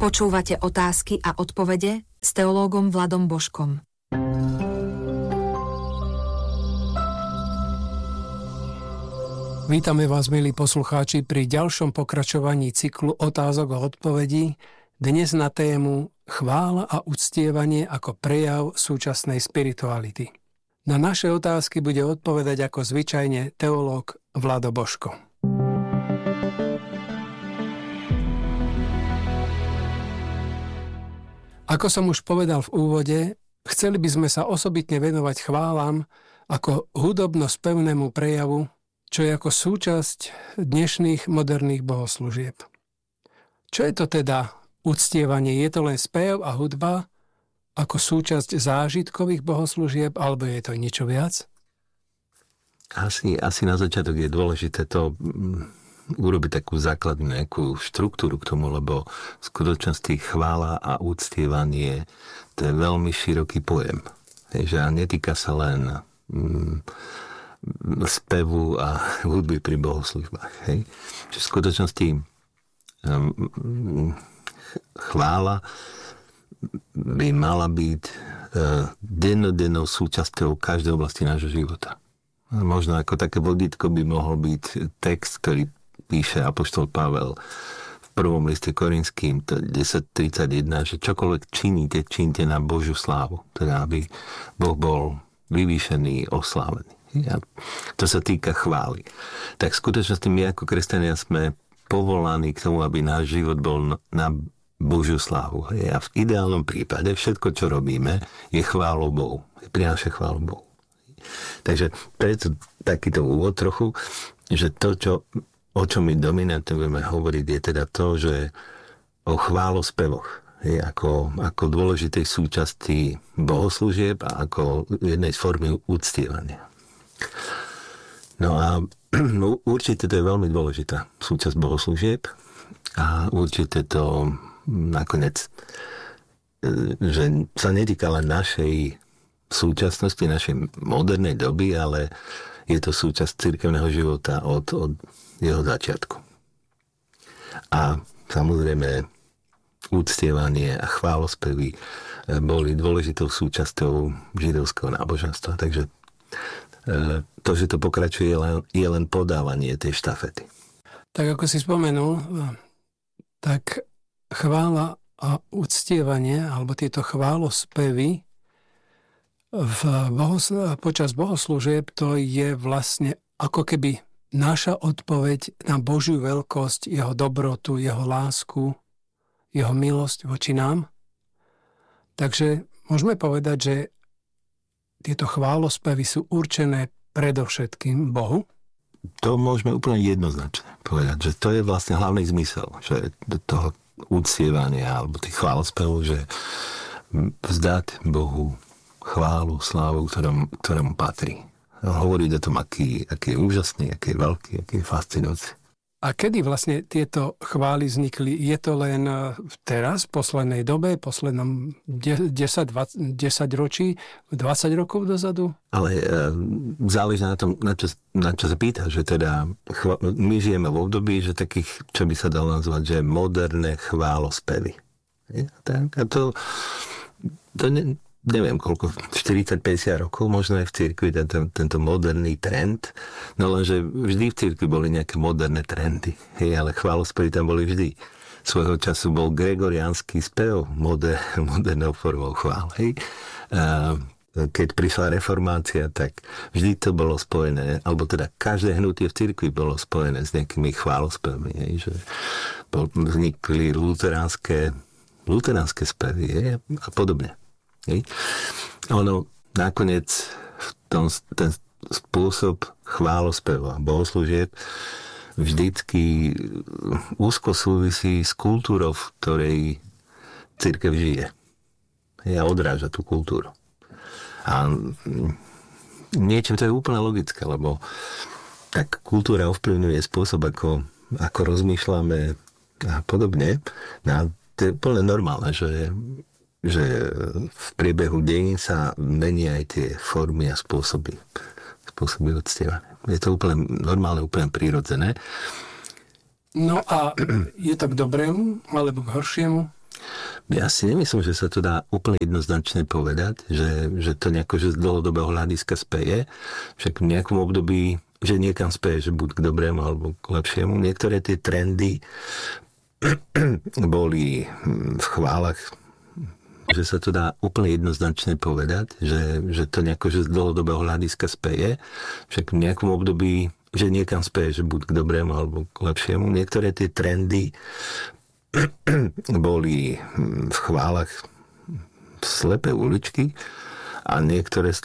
Počúvate otázky a odpovede s teológom Vladom Božkom. Vítame vás, milí poslucháči, pri ďalšom pokračovaní cyklu otázok a odpovedí, dnes na tému chvála a uctievanie ako prejav súčasnej spirituality. Na naše otázky bude odpovedať ako zvyčajne teológ Vlado Božko. Ako som už povedal v úvode, chceli by sme sa osobitne venovať chválam ako hudobno-spevnému prejavu, čo je ako súčasť dnešných moderných bohoslúžieb. Čo je to teda uctievanie? Je to len spev a hudba ako súčasť zážitkových bohoslúžieb, alebo je to niečo viac? Asi na začiatok je dôležité to urobiť takú základnú nejakú štruktúru k tomu, lebo v skutočnosti chvála a uctievanie to je veľmi široký pojem. Že netýka sa len spevu a hudby pri bohoslužbách. Že v skutočnosti chvála by mala byť dennodennou súčasťou každej oblasti nášho života. Možno ako také vodítko by mohol byť text, ktorý píše apoštol Pavel v prvom liste Korinským 10.31, že čokoľvek čínte na Božiu slávu, teda aby Boh bol vyvýšený, oslávený. A to sa týka chvály. Tak v skutočnosti my ako kresťania sme povolaní k tomu, aby náš život bol na Božiu slávu. A v ideálnom prípade všetko, čo robíme, je chválou Bohu. Prináša chválu Bohu. Takže preto takýto úvod trochu, že to, o čom my dominantne budeme hovoriť, je teda to, že o chválospevoch je ako dôležitej súčasti bohoslúžieb a ako jednej z formy uctievania. No a určite to je veľmi dôležitá súčasť bohoslúžieb a určite to nakoniec, že sa netýka len našej súčasnosti, našej modernej doby, ale je to súčasť cirkevného života od jeho začiatku. A samozrejme uctievanie a chválospevy boli dôležitou súčasťou židovského náboženstva. Takže to, že to pokračuje, je len podávanie tej štafety. Tak ako si spomenul, tak chvála a uctievanie, alebo tieto chválospevy počas bohoslúžieb, to je vlastne ako keby naša odpoveď na Božiu veľkosť, jeho dobrotu, jeho lásku, jeho milosť voči nám. Takže môžeme povedať, že tieto chválospevy sú určené predovšetkým Bohu. To môžeme úplne jednoznačne povedať, že to je vlastne hlavný zmysel, že toho uctievania alebo tých chválospevov, že vzdať Bohu chválu, slávu, ktorému patrí. Hovoriť o tom, aký je úžasný, aký je veľký, aký je fascinujúci. A kedy vlastne tieto chvály vznikli? Je to len teraz, v poslednej dobe, poslednom 10 ročí, 20 rokov dozadu? Ale záleží na tom, na čo sa pýta, že teda my žijeme v období, že takých, čo by sa dalo nazvať, že moderné chválospevy. A to neviem koľko, 40-50 rokov, možno aj v cirkvi tento moderný trend, no lenže vždy v cirkvi boli nejaké moderné trendy, ale chválospevy tam boli vždy. Svojho času bol gregoriánsky spev modernou formou chvál. Keď prišla reformácia, tak vždy to bolo spojené, alebo teda každé hnutie v cirkvi bolo spojené s nejakými chválospevmi, že vznikli luteránske spevy a podobne. Ono nakoniec ten spôsob chválospevu a bohoslúžieb vždycky úzko súvisí s kultúrou, v ktorej cirkev žije. A odráža tú kultúru. A niečím to je úplne logické, lebo tak kultúra ovplyvňuje spôsob, ako rozmýšľame a podobne. No, to je úplne normálne, že v priebehu dejín sa menia aj tie formy a spôsoby uctievania. Je to úplne normálne, úplne prirodzené. No a je to k dobrému alebo k horšiemu? Ja si nemyslím, že sa to dá úplne jednoznačne povedať, že to nejako že z dlhodobého hľadiska speje. Však v nejakom období, že niekam speje, že buď k dobrému alebo k lepšiemu. Niektoré tie trendy boli v chválach, že sa to dá úplne jednoznačne povedať, že to nejako že z dlhodobého hľadiska speje. Však v nejakom období, že niekam speje, že buď k dobrému alebo k lepšiemu. Niektoré tie trendy boli v chválach slepé uličky a niektoré z